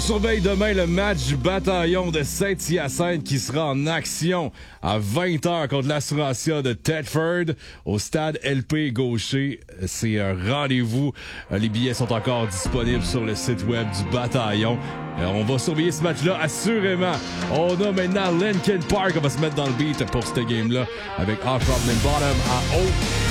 surveille demain le match du bataillon de Saint-Hyacinthe qui sera en action à 20h contre l'Assurantia de Thetford au stade LP Gaucher. C'est un rendez-vous. Les billets sont encore disponibles sur le site web du bataillon. On va surveiller ce match-là, assurément. On a maintenant Linkin Park. On va se mettre dans le beat pour cette game-là avec Off From the Bottom à haut.